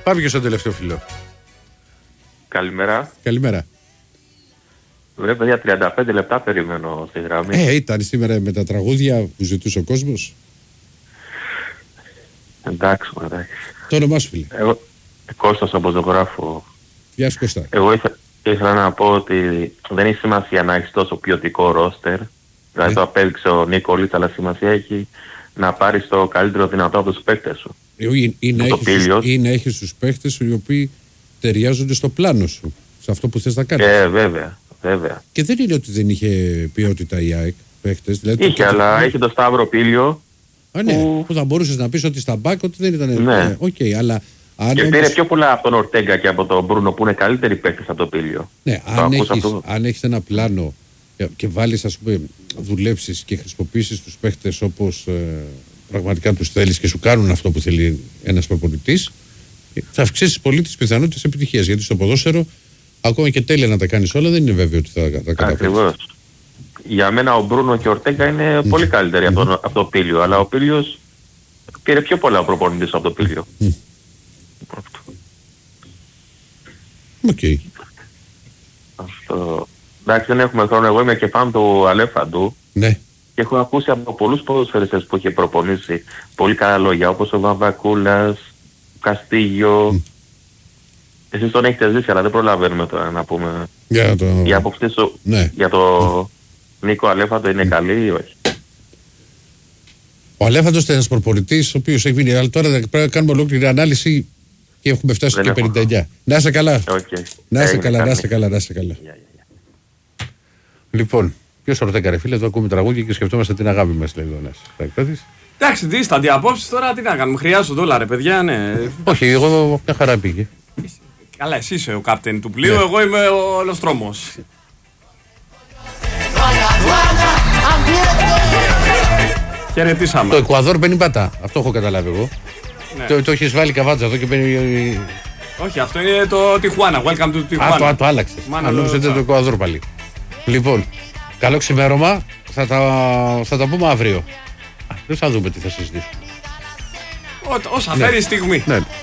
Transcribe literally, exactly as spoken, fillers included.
Πάμε και στο τελευταίο φίλο. Καλημέρα. Καλημέρα. Βέβαια για τριάντα πέντε λεπτά περιμένω στη γραμμή. Ε, ήταν σήμερα με τα τραγούδια που ζητούσε ο κόσμος. Εντάξει, εντάξει. Το όνομά σου, φίλε. Εγώ, Κώστας από Ζωγράφο. Γεια σου, Κώστα. Εγώ ήθελα, ήθελα να πω ότι δεν έχει σημασία να έχεις τόσο ποιοτικό ρόστερ. Δηλαδή Ναι. το απέδειξε ο Νίκολης, αλλά σημασία έχει να πάρεις το καλύτερο δυνατό από τους παίκτες σου. Ή, ή, να το έχεις, Πήλιος. ή να έχεις τους παίχτες οι οποίοι ταιριάζονται στο πλάνο σου, σε αυτό που θες να κάνεις. Ε, βέβαια, βέβαια. Και δεν είναι ότι δεν είχε ποιότητα η ΑΕΚ παίχτες. Δηλαδή, Είχε, το... αλλά έχει το Σταύρο Πήλιο. Α, ναι, που... που θα μπορούσες να πεις ότι στα μπακ ότι δεν ήταν. Ναι. Οκ, okay, αλλά. Αν Και όμως... πήρε πιο πολλά από τον Ορτέγκα και από τον Μπρούνο που είναι καλύτεροι παίκτες από το Πήλιο. Ναι, Το αν ακούς έχεις, αυτό? αν έχεις ένα πλάνο και, και βάλεις, ας πούμε, δουλέψεις και χρησιμοποιήσεις τους παίχτες όπως ε, πραγματικά τους θέλεις και σου κάνουν αυτό που θέλει ένας προπονητής, θα αυξήσεις πολύ τις πιθανότητες επιτυχίας. Γιατί στο ποδόσφαιρο, ακόμα και τέλεια να τα κάνεις όλα, δεν είναι βέβαιο ότι θα τα καταφέρεις. Ακριβώς. Για μένα ο Μπρούνο και ο Ορτέγκα είναι mm. πολύ καλύτεροι mm. από, τον, από το Πήλιο, αλλά ο Πήλιος πήρε πιο πολλά ο προπονητής από το Πήλιο. Mm. Οκ. Okay. Αυτό. Εντάξει, δεν έχουμε χρόνο. Εγώ είμαι και φαν του Αλέφαντου. Ναι. Και έχω ακούσει από πολλούς ποδοσφαιριστές που είχε προπονήσει πολύ καλά λόγια, όπως ο Βαμβακούλας, ο Καστίγιο. Mm. Εσείς τον έχετε ζήσει, αλλά δεν προλαβαίνουμε τώρα να πούμε. Για το... Η άποψή σου ναι. για το mm. Νίκο Αλέφαντο είναι mm. καλή ή όχι? Ο Αλέφαντος ήταν ένας προπονητής, ο οποίος έχει μείνει. Αλλά τώρα πρέπει να κάνουμε ολόκληρη ανάλυση και έχουμε φτάσει στο πενήντα εννιά. Να είσαι καλά. Okay. Να είσαι καλά, να είσαι καλά, να είσαι καλά. Yeah, yeah, yeah. Λοιπόν, ποιος Ορτέγκα ρε φίλε, εδώ ακούμε τραγούδια και σκεφτόμαστε την αγάπη μας, λέει ο ένας. Εντάξει, τι στα αντιαπόψεις τώρα, τι να κάνουμε, χρειάζονται όλα ρε παιδιά, ναι. Όχι, εγώ μια χαρά πήγε. Καλά, εσύ είσαι ο κάπτεν του πλοίου, εγώ είμαι ο Λοστρόμος. Χαιρετήσαμε. Το Εκουαδόρ μπαίνει πατά, αυτό έχω καταλάβει εγώ. Ναι. Το, το έχεις βάλει καβάτσα εδώ και μπαίνει... Όχι, αυτό είναι το Τιχουάνα, welcome to Τιχουάνα. Α, το, το άλλαξες. Αν νόμιζα ότι το Εκουαδόρ πάλι. Λοιπόν, καλό ξημέρωμα, θα τα, θα τα πούμε αύριο. Δεν θα δούμε τι θα συζητήσουμε. Ό, όσα ναι. φέρει η στιγμή. Ναι.